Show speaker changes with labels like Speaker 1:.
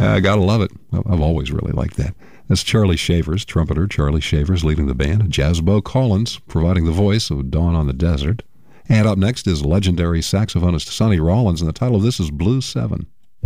Speaker 1: Gotta love it. I've always really liked that. That's Charlie Shavers, trumpeter Charlie Shavers leading the band. Jazzbo Collins providing the voice of Dawn on the Desert. And up next is legendary saxophonist Sonny Rollins, and the title of this is Blue 7.